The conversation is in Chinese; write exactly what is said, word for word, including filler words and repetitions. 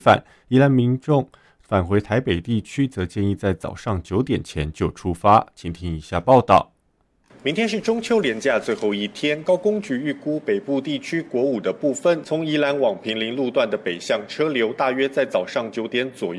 返，宜兰民众返回台北地区则建议在早上九点前就出发。请听以下报道。 明天是中秋连假最后一天，高工局预估北部地区国五的部分，从宜兰往坪林路段的北向车流，大约在早上九点左右